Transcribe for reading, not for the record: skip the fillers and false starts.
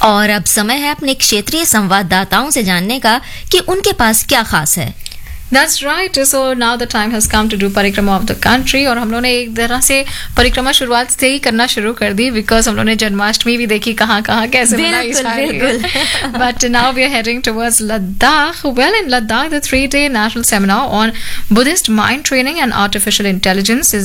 और अब समय है अपने क्षेत्रीय संवाददाताओं से जानने का कि उनके पास क्या खास है। That's right. So now the time has come to do परिक्रमा of the country और हम लोगों ने एक तरह से परिक्रमा शुरुआत से ही करना शुरू कर दी बिकॉज हम लोगों ने जन्माष्टमी भी देखी कहाँ कैसे मनाई जाएगी। But now we are heading towards Ladakh. Well, in Ladakh, the 3-day national seminar on Buddhist mind training and artificial intelligence is